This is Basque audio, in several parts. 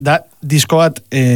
Da, disko bat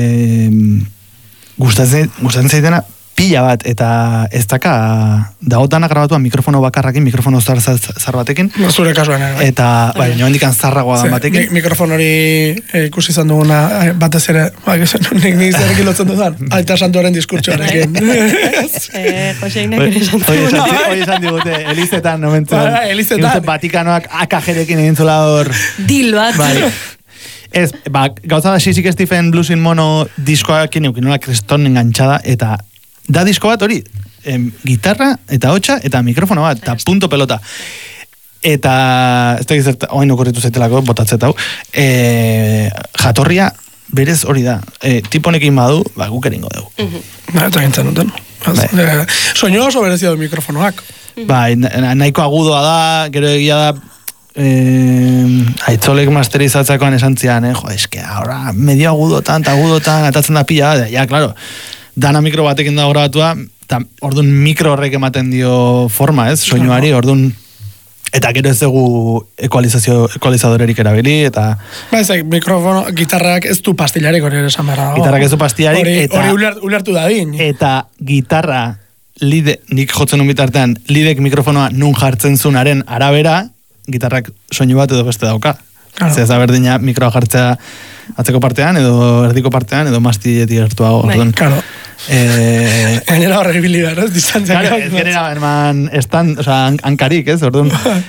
gustatzen zaitena pila bat, eta ez daka dagotanak grabatuan mikrofono bakarrakin, mikrofono zar batekin. Zure kasuan, eta, bai, nioen dikan zarragoa dan batekin. Mikrofon hori ikusi izan duguna, batez ere, nik zerrekin lotzen dudan, Aita Santuaren diskurtsoarekin. Joseinak ere esan duguna. Hoi esan digute, Elizetan, nomentzen. Elizetan. Vatikanoak akajerekin egin zola hor. Dil bat. Bai. Ez, gauza da Sissy Stephen Blues in Mono diskoakin eukin nola kriston engantzada, eta da disko bat hori, gitarra, eta hotxa, eta mikrofono bat, eta punto pelota. Eta, ez da gizert, oain okorritu zaitelako, botatzet hau, jatorria, berez hori da, tiponekin badu, guk eringo dugu. Eta gintzen duten. Soinu oso berezia du mikrofonoak. Bai, nahiko agudoa da, gero egia da, aitzolek masterizatzakoan esan zian, eske, ahora, medio agudotan, atatzen da pila, ja, klaro, dana mikro batekin da grabatua, eta orduan mikro horrek ematen dio forma, ez, soinuari, orduan, eta gero ez dugu ekualizadorerik erabili, eta... Baizak, mikrofono, gitarrak ez du pastillarik hori ere esan behar dago. Gitarrak ez du pastillarik, eta... Hori ulertu dadin. Eta gitarra, nik jotzen un bitartean, lidek mikrofonoa nun jartzen zunaren arabera, gitarrak soinu bat edo beste dauka. Claro. Ez da berdina mikroa jartzea atzeko partean, edo erdiko partean, edo mastilletik gertuago. Claro. Gainera horre bilibar, ez? Distantziak. Claro, ez genera, herman, hankarik, ez? Orduan,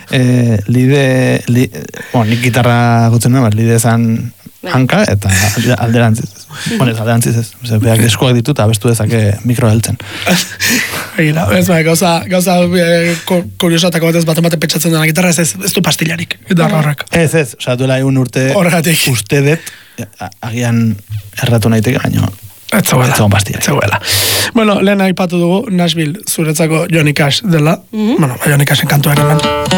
nik gitarra gutzen nuen, lide esan hanka, eta alderantziz. Honez, alderantziz ez. Beak eskuak ditu, eta bestu dezake mikro heltzen. Egira, ez bai, gauza kuriosatako batez bat petxatzen dena gitarra, ez du pastillarik, gitarra horrek. Ez, duela egun urte uste dut, agian erratu nahitek, baina ez zegoela. Bueno, lehen aipatu dugu, Nashville zuretzako Johnny Cash dela. Bueno, Johnny Cashen kantuak hemen.